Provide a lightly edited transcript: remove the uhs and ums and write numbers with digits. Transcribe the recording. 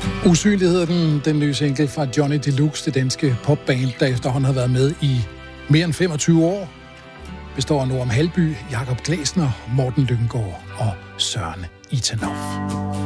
Usynlighed, den nye single fra Johnny Deluxe, det danske popband, der efterhånden har været med i mere end 25 år. Består af Noam Halby, Jakob Glæsner, Morten Lyngaard og Søren Itanov.